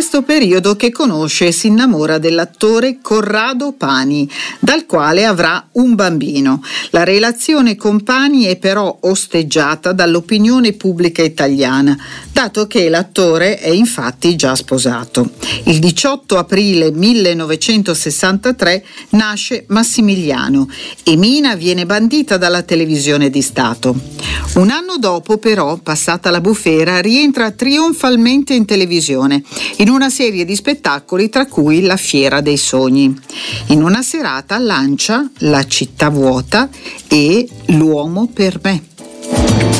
questo periodo che conosce e si innamora dell'attore Corrado Pani, dal quale avrà un bambino. La relazione con Pani è però osteggiata dall'opinione pubblica italiana, dato che l'attore è infatti già sposato. Il 18 aprile 1963 nasce Massimiliano e Mina viene bandita dalla televisione di Stato. Un anno dopo, però, passata la bufera, rientra trionfalmente in televisione, in una serie di spettacoli tra cui La Fiera dei Sogni. In una serata lancia La città vuota e L'uomo per me.